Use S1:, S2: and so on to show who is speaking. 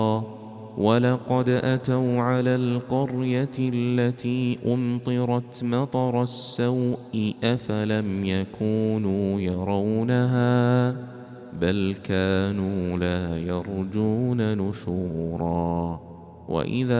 S1: ولقد أتوا على القرية التي أمطرت مطر السوء أفلم يكونوا يرونها بل كانوا لا يرجون نشورا. وإذا